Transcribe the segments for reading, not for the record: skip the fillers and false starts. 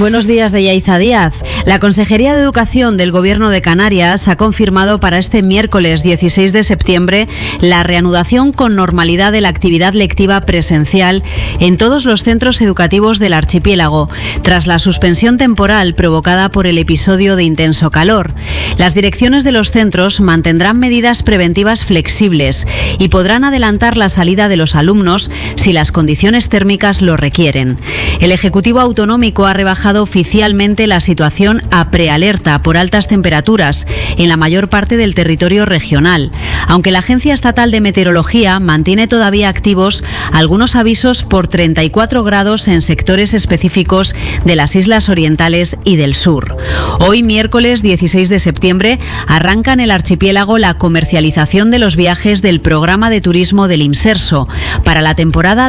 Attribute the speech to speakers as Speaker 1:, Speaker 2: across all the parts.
Speaker 1: Buenos días, de Yaiza Díaz. La Consejería de Educación del Gobierno de Canarias ha confirmado para este miércoles 16 de septiembre la reanudación con normalidad de la actividad lectiva presencial en todos los centros educativos del archipiélago, tras la suspensión temporal provocada por el episodio de intenso calor. Las direcciones de los centros mantendrán medidas preventivas flexibles y podrán adelantar la salida de los alumnos si las condiciones térmicas lo requieren. El Ejecutivo Autonómico ha rebajado oficialmente la situación a prealerta por altas temperaturas en la mayor parte del territorio regional, aunque la Agencia Estatal de Meteorología mantiene todavía activos algunos avisos por 34 grados en sectores específicos de las islas orientales y del sur. Hoy, miércoles 16 de septiembre, arranca en el archipiélago la comercialización de los viajes del programa de turismo del Imserso para la temporada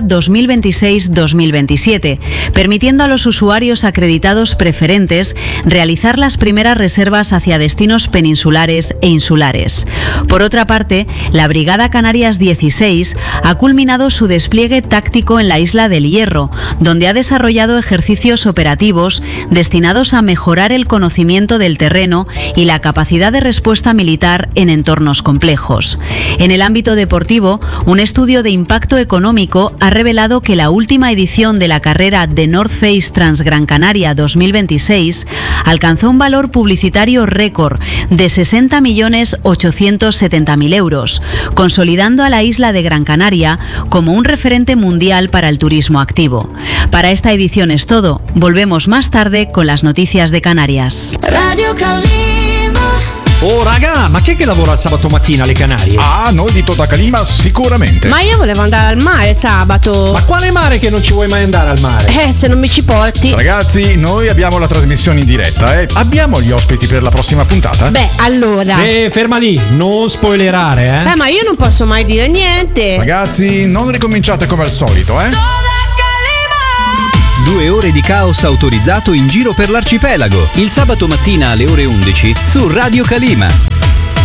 Speaker 1: 2026-2027, permitiendo a los usuarios acreditados preferentes realizar las primeras reservas hacia destinos peninsulares e insulares. Por otra parte, la Brigada Canarias 16 ha culminado su despliegue táctico en la isla del Hierro, donde ha desarrollado ejercicios operativos destinados a mejorar el conocimiento del terreno y la capacidad de respuesta militar en entornos complejos. En el ámbito deportivo, un estudio de impacto económico ha revelado que la última edición de la carrera de North Face Transgran Canaria 2026 alcanzó un valor publicitario récord de 60.870.000 euros, consolidando a la isla de Gran Canaria como un referente mundial para el turismo activo. Para esta edición es todo. Volvemos más tarde con las noticias de Canarias.
Speaker 2: Radio Calima.
Speaker 3: Oh raga, ma chi è che lavora il sabato mattina alle Canarie?
Speaker 4: Ah, noi di Tota Calima sicuramente.
Speaker 5: Ma io volevo andare al mare sabato.
Speaker 3: Ma quale mare che non ci vuoi mai andare al mare?
Speaker 5: Se non mi ci porti.
Speaker 4: Ragazzi, noi abbiamo la trasmissione in diretta, eh. Abbiamo gli ospiti per la prossima puntata?
Speaker 5: Beh, allora.
Speaker 3: Ferma lì, non spoilerare,
Speaker 5: ma io non posso mai dire niente.
Speaker 4: Ragazzi, non ricominciate come al solito, eh.
Speaker 6: 2 ore di caos autorizzato in giro per l'arcipelago, il sabato mattina alle ore 11 su Radio Calima.